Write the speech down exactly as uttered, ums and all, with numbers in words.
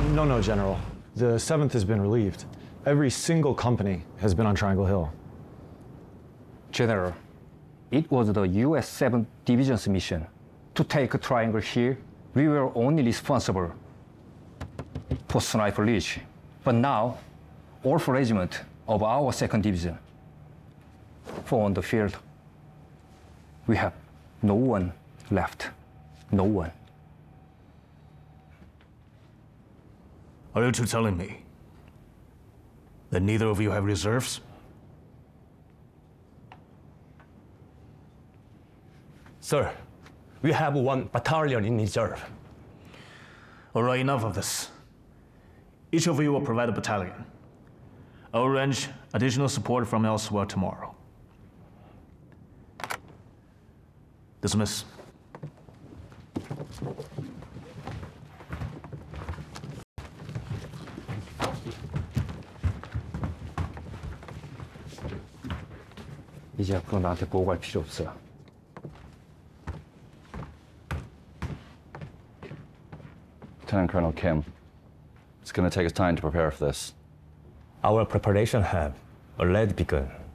No, no, General. The seventh has been relieved. Every single company has been on Triangle Hill. General, it was the U S seventh Division's mission to take Triangle Hill. We were only responsible for Sniper Ridge. But now, all four regiments of our second Division fall on the field. We have no one left. No one. Are you two telling me that neither of you have reserves? Sir, we have one battalion in reserve. All right, enough of this. Each of you will provide a battalion. I'll arrange additional support from elsewhere tomorrow. Dismiss. 이제 앞으로 나한테 보고할 필요 없어. Lieutenant Colonel Kim, it's going to take us time to prepare for this. Our preparation have already begun.